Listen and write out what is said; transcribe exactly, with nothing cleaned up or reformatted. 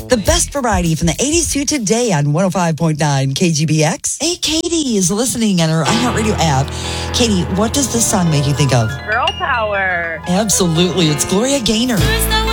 The best variety from the eighties to today on one oh five point nine K G B X. Hey, Katie is listening on her iHeartRadio app. Katie, what does this song make you think of? Girl power. Absolutely. It's Gloria Gaynor. There's no